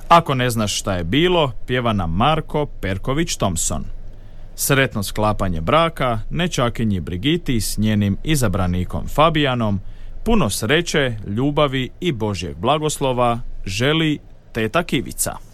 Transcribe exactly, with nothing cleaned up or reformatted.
Ako ne znaš šta je bilo, pjeva nam Marko Perković-Thompson. Sretno sklapanje braka nečakinji Brigiti s njenim izabranikom Fabijanom, puno sreće, ljubavi i Božjeg blagoslova želi teta Kivica.